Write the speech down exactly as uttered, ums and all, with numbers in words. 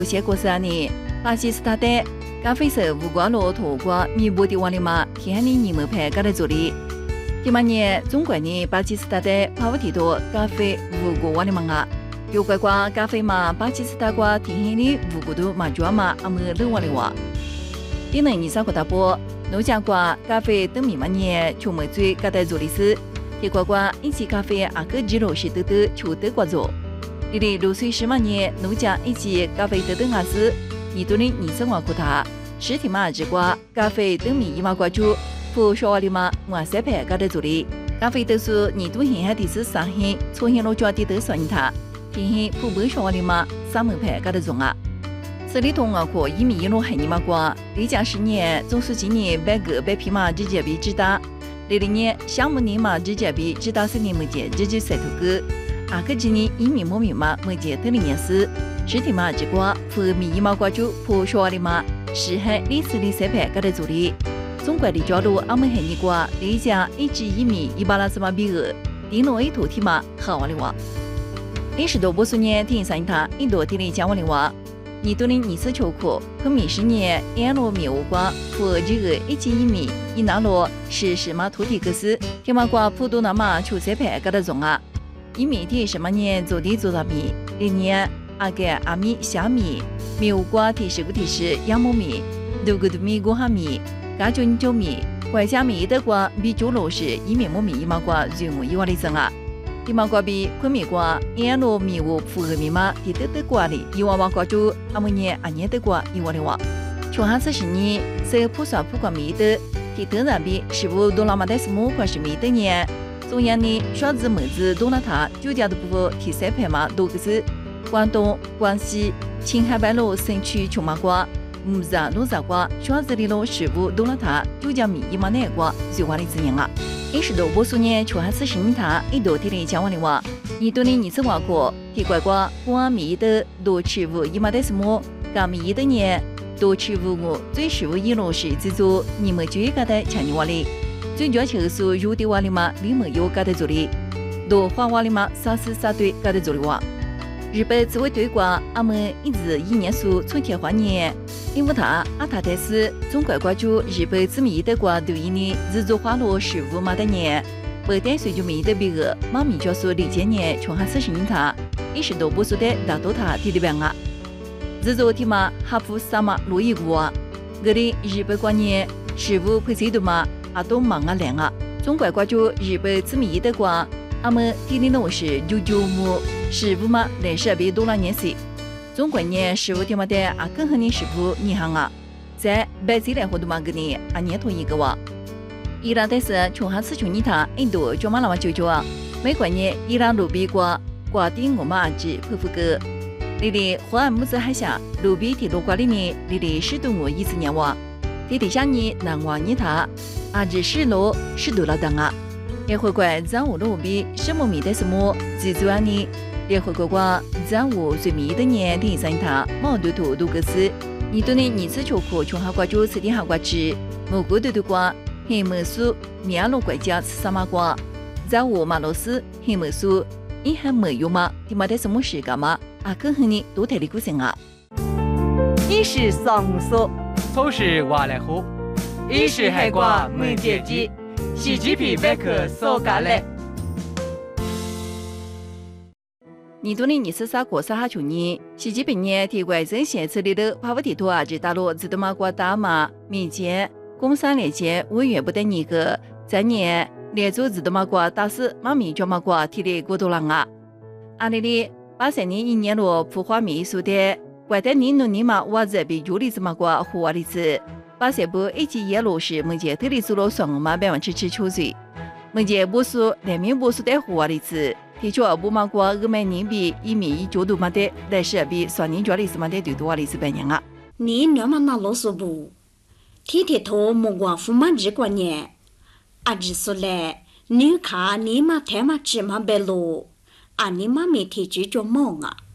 有些国家呢，巴基斯坦的咖啡色无瓜罗土瓜米布的瓦里马，天里尼木牌搞的做的。今嘛年中国呢，巴基斯坦的帕瓦提多咖啡无果瓦里马啊，有乖乖咖啡嘛，巴基斯坦瓜天里无果都嘛主要嘛阿么热瓦里瓦。第能二三个大波，农家瓜咖啡等米嘛年全部最搞的做的是，铁瓜瓜一起咖啡阿个几罗是得得全得瓜做。你的六岁十嘛年农家一起咖啡得等阿是。你多的二十万块他，实体嘛只瓜咖啡等米一毛挂住，不说话的嘛我三百搞得做的，咖啡都是你多现还的是三天，错现落抓的都算你他，天天不不说话的嘛三门牌搞得中啊。这里同我可一米一路还你嘛瓜，离家十年，总是今年百个百匹嘛直接比直达，零零年项目年嘛直接比直达十年没见直接晒头个，阿克今年一米莫米嘛没见等零年四。实体嘛，这个和米一毛挂住破说的嘛，是和历史的三盘搞得做的。中国的角度，俺们和你瓜，离家一至一米一百二十万比二，顶落一头体嘛，好玩的话。历史多不数年听上一趟，印度地里讲完的话，你都能二次求课，可米十年安落米五瓜，和这个一至一米一拿落是什么土地格式？天马瓜普多那嘛出三盘搞得中啊，一米的什么年做的做到米，零年。阿个阿米小米，米无瓜提示个提示养母米，六个的米过哈米，加九九米，外加米的瓜比九罗是一米木米一毛瓜最我一万里增啊，一毛瓜比昆米瓜一罗米无符合米嘛，提得得瓜里一万万瓜主，阿么年阿年的瓜一万里哇，穷哈四十年，是普算普瓜米的，提得那比十五多拉马的是木瓜是米的年，中央呢双子妹子多了他九家的部分提三盘嘛多个是。广东、广西、青海北路山区穷麻瓜、木子路杂瓜、双子里路十五多了他九江米一毛南瓜最花的资源啊！一十多不数年穷还是十年他一多地里讲完的话，你多的二次挖过，铁瓜瓜瓜米的多吃五一毛的什么？干米的年多吃五五最十五一路是制作你们最高的强尼瓦里，最主要就是入的瓦里嘛，你们有高的做的，多花瓦里嘛，啥事啥对高的做的哇！日本自卫队瓜，俺们一直一年数春天花年，因为他阿他的是中国关注日本自米的瓜对应的日作花落十五马的年，不但随着米的比个，马米教授李建年穷哈四十年他，一十多不数的大多他提的边啊，日作提嘛哈夫萨马罗伊瓜，这里日本过年十五配谁的嘛阿都忙啊凉啊，中国关注日本自米的瓜。俺们地理呢是九九亩十五嘛，来是比多了年些。中国年十五天嘛的啊，更和你十五你行啊，在百岁来活动嘛个呢啊年头一个哇。伊拉但是穷哈吃穷你他，印度就嘛那么九九啊。美国呢伊拉路比瓜瓜丁我嘛只佩服个。你的河岸木子海峡路比铁路瓜里面，你的十度我一次年哇。地底下呢南瓜你他啊只十路十度了当啊。联合国掌握路比什么米的什么，记住啊你。联合国国掌握最米的年第三他毛对头都个是，你都能二次求可穷哈瓜就吃点哈瓜吃，蘑菇对头瓜，黑木薯米亚罗国家吃啥嘛瓜，掌握马罗斯黑木薯，你还没有吗？你没得什么事干嘛？啊，更和你多带的故事啊。 一是上说， 都是瓦来湖， 一是海瓜没解机。喜剧皮百科搜嘎嘞， 你多年二十三个啥哈穷年，喜剧平年提怪真县城里的帕瓦提托啊，只大陆自动马国大马民间工商联结委员不得你个，在年连组自动马国大使马米叫马国提的过多了啊，阿里里八三年一年罗普华米说的，怪得你努尼马娃子比主力子马国和瓦里子。把这部一级耶路是目前特里苏罗双马百万吃吃秋水，目前波数两名波数的活例子，提出不马国二万年比一米一角度嘛的，但是比双年角里是嘛的最多例子百年啊。 你两嘛那罗索布，天天头莫光富嘛日过年，阿日说来，你看你嘛太嘛吃嘛白路，阿你嘛没提举着忙啊。